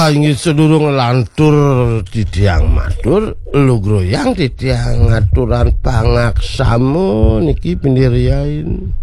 Inggih sedurung lantur didiang matur lugroyang didiang ngaturan pangaksamu niki pindiryain